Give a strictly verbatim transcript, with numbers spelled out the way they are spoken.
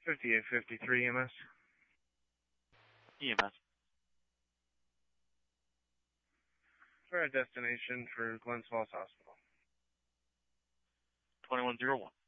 fifty-eight fifty-three E M S. E M S. For our destination for Glens Falls Hospital. twenty-one oh one.